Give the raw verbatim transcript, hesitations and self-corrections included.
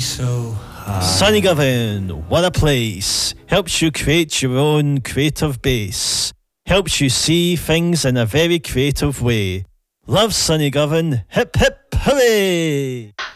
so high. Sunnygovern, what a place. Helps you create your own creative base. Helps you see things in a very creative way. Love Sunnygovern, hip hip hooray!